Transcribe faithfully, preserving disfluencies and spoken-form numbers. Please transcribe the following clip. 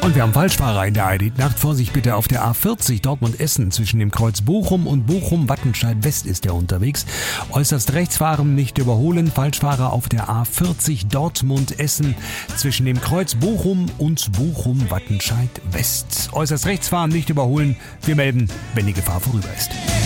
Und wir haben Falschfahrer in der I D-Nacht. Vorsicht bitte auf der A vierzig Dortmund-Essen. Zwischen dem Kreuz Bochum und Bochum-Wattenscheid-West ist der unterwegs. Äußerst rechts fahren, nicht überholen. Falschfahrer auf der A vierzig Dortmund-Essen. Zwischen dem Kreuz Bochum und Bochum-Wattenscheid-West. Äußerst rechts fahren, nicht überholen. Wir melden, wenn die Gefahr vorüber ist.